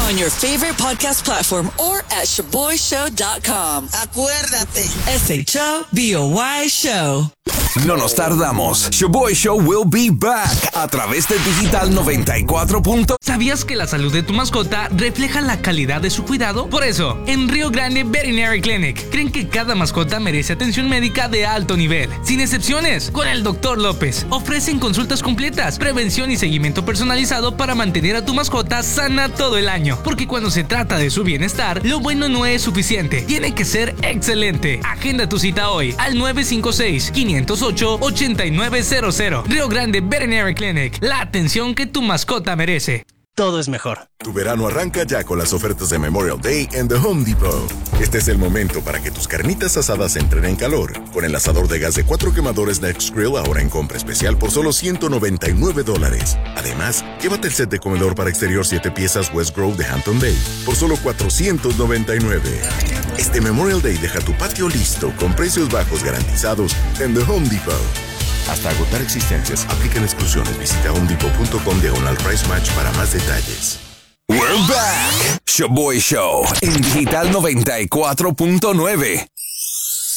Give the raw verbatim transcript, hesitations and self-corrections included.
on your favorite podcast platform or at shaboy show dot com. Acuérdate. S H O B O Y Show. No nos tardamos. Shaboy Show will be back a través de Digital noventa y cuatro. ¿Sabías que la salud de tu mascota refleja la calidad de su cuidado? Por eso, en Rio Grande Veterinary Clinic creen que cada mascota merece atención médica de alto nivel, sin excepciones. Con el doctor López ofrecen consultas completas, prevención y seguimiento personalizado para mantener a tu mascota sana todo el año. Porque cuando se trata de su bienestar, lo bueno no es suficiente, tiene que ser excelente. Agenda tu cita hoy al nueve cinco seis, cinco cero ocho, ocho nueve cero cero. Rio Grande Veterinary Clinic, la atención que tu mascota merece. Todo es mejor. Tu verano arranca ya con las ofertas de Memorial Day en The Home Depot. Este es el momento para que tus carnitas asadas entren en calor. Con el asador de gas de cuatro quemadores Next Grill ahora en compra especial por solo ciento noventa y nueve dólares. Además, llévate el set de comedor para exterior siete piezas West Grove de Hampton Bay por solo cuatrocientos noventa y nueve. Este Memorial Day deja tu patio listo con precios bajos garantizados en The Home Depot. Hasta agotar existencias, aplican exclusiones. Visita homedepot.com diagonal price match para más detalles. We're back. Shaboy Show en Digital noventa y cuatro punto nueve.